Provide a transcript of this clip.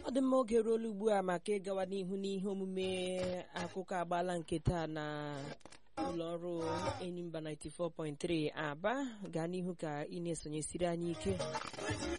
dị mma oge ruola ugbu a maka ịgawa n'ihu n'ihe omume akụkọ agbala nke taa na ụlọ ọrụ Enyimba 94.3 Aba. Gaa n'ihu ka ị na-esonyesiri anyị ike